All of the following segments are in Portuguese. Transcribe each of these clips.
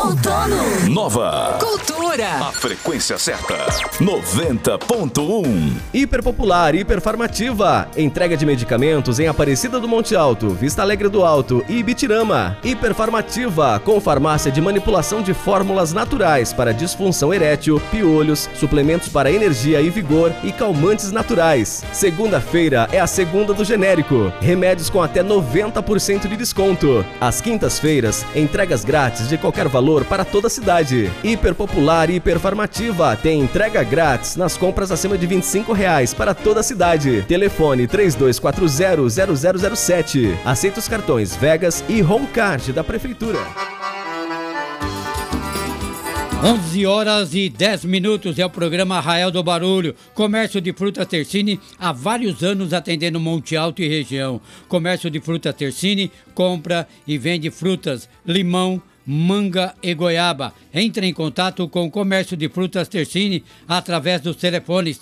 Outono. Nova Cultura. A frequência certa. 90.1. Hiperpopular, hiperfarmativa. Entrega de medicamentos em Aparecida do Monte Alto, Vista Alegre do Alto e Ibitirama. Hiperfarmativa, com farmácia de manipulação de fórmulas naturais para disfunção erétil, piolhos, suplementos para energia e vigor e calmantes naturais. Segunda-feira é a segunda do genérico. Remédios com até 90% de desconto. Às quintas-feiras, entregas grátis de qualquer valor para toda a cidade. Hiperpopular e hiperfarmativa tem entrega grátis nas compras acima de R$25 para toda a cidade. Telefone 3240-0007. Aceita os cartões Vegas e Homecard da Prefeitura. 11h10 é o programa Arraial do Barulho. Comércio de frutas Tersini, há vários anos atendendo Monte Alto e região. Comércio de frutas Tersini, compra e vende frutas, limão, manga e goiaba. Entre em contato com o Comércio de Frutas Tersini através dos telefones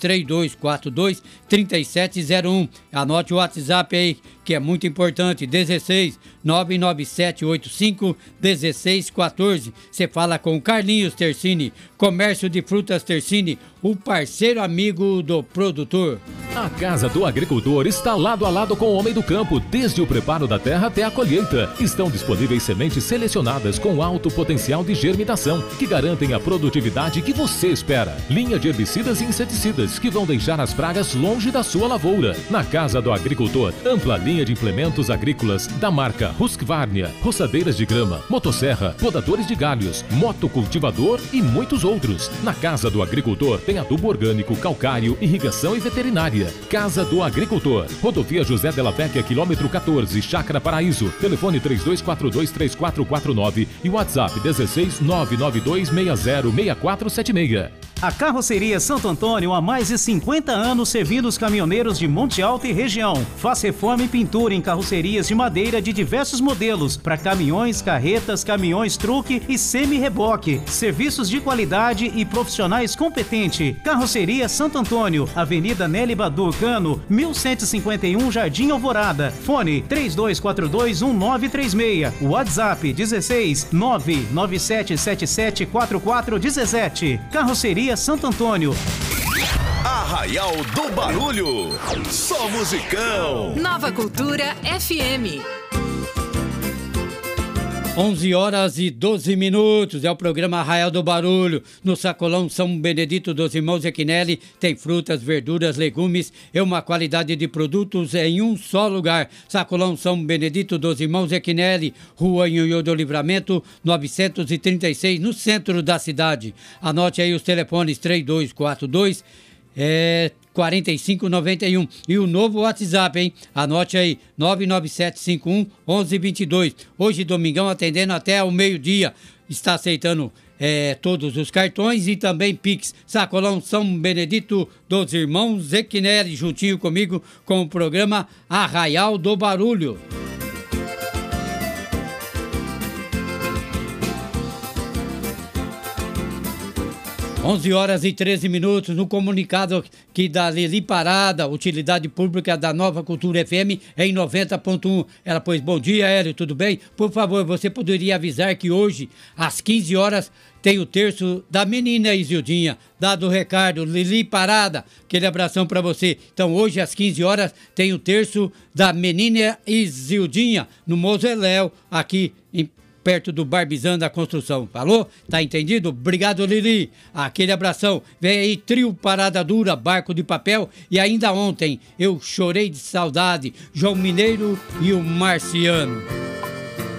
3242-3701. Anote o WhatsApp aí, que é muito importante, 16 99785 1614. Você fala com Carlinhos Tersini. Comércio de Frutas Tersini, o parceiro amigo do produtor. A Casa do Agricultor está lado a lado com o homem do campo, desde o preparo da terra até a colheita. Estão disponíveis sementes selecionadas com alto potencial de germinação, que garantem a produtividade que você espera. Linha de herbicidas e inseticidas, que vão deixar as pragas longe da sua lavoura. Na Casa do Agricultor, ampla linha de implementos agrícolas da marca Husqvarna, roçadeiras de grama, motosserra, podadores de galhos, motocultivador e muitos outros. Na Casa do Agricultor tem adubo orgânico, calcário, irrigação e veterinária. Casa do Agricultor, Rodovia José Della Vecchia, quilômetro 14, Chácara Paraíso. Telefone 3242-3449 e WhatsApp 16 992606476. A Carroceria Santo Antônio há mais de 50 anos servindo os caminhoneiros de Monte Alto e região. Faz reforma e pintura em carrocerias de madeira de diversos modelos para caminhões, carretas, caminhões truque e semi-reboque. Serviços de qualidade e profissionais competentes. Carroceria Santo Antônio, Avenida Nelly Badu Cano, 1151 Jardim Alvorada. Fone 32421936. WhatsApp 16 997774417. Carroceria Santo Antônio. Arraial do Barulho. Só musicão. Nova Cultura FM. 11h12 é o programa Arraial do Barulho. No Sacolão São Benedito dos Irmãos Equinelli tem frutas, verduras, legumes e uma qualidade de produtos em um só lugar. Sacolão São Benedito dos Irmãos Equinelli, Rua Nhonhô do Livramento, 936, no centro da cidade. Anote aí os telefones 3242 4591 e o novo WhatsApp, hein? Anote aí, 99751 1122. Hoje, domingão, atendendo até ao meio-dia. Está aceitando todos os cartões e também Pix. Sacolão São Benedito dos Irmãos Equinelli, juntinho comigo com o programa Arraial do Barulho. 11h13, no comunicado aqui da Lili Parada, utilidade pública da Nova Cultura FM em 90.1. Ela pôs: bom dia, Hélio, tudo bem? Por favor, você poderia avisar que hoje, às 15 horas, tem o terço da menina Isildinha. Dado o recado, Lili Parada, aquele abração pra você. Então, hoje, às 15 horas, tem o terço da menina Isildinha, no Mozeléu, aqui perto do Barbizan da Construção. Falou? Tá entendido? Obrigado, Lili. Aquele abração. Vem aí, Trio Parada Dura, Barco de Papel. E ainda ontem, eu chorei de saudade. João Mineiro e o Marciano.